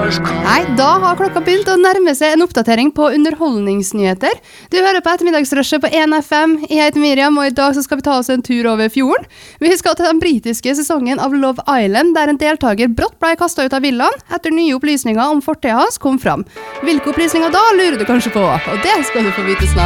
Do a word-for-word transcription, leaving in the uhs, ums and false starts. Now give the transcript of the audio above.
Nei, da har klokka begynt å nærme seg en oppdatering på underholdningsnyheter. Du hører på ettermiddagsrushet på en F M. Jeg heter Miriam, og i dag så skal vi ta oss en tur over fjorden. Vi skal til den britiske sesongen av Love Island, der en deltaker brått ble kastet ut av villaen etter nye opplysninger om fortiden hans kom fram. Hvilke opplysninger da, lurer du kanskje på? Og det skal du få vite snart.